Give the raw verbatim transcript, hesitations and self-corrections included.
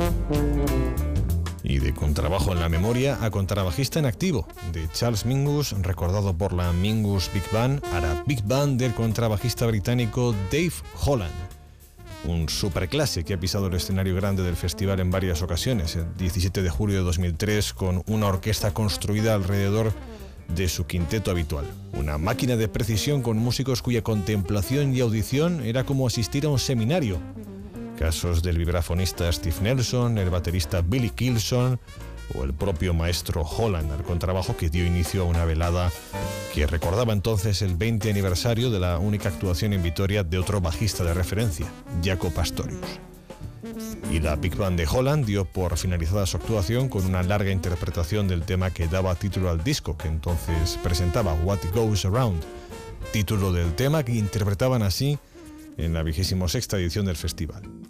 Y de contrabajo en la memoria a contrabajista en activo, de Charles Mingus, recordado por la Mingus Big Band, a la Big Band del contrabajista británico Dave Holland. Un superclase que ha pisado el escenario grande del festival en varias ocasiones, el diecisiete de julio de dos mil tres, con una orquesta construida alrededor de su quinteto habitual. Una máquina de precisión con músicos cuya contemplación y audición era como asistir a un seminario. Casos del vibrafonista Steve Nelson, el baterista Billy Kilson o el propio maestro Holland al contrabajo, que dio inicio a una velada que recordaba entonces el veinte aniversario de la única actuación en Vitoria de otro bajista de referencia, Jaco Pastorius. Y la Big Band de Holland dio por finalizada su actuación con una larga interpretación del tema que daba título al disco, que entonces presentaba, What Goes Around, título del tema que interpretaban así en la vigésimo sexta edición del festival.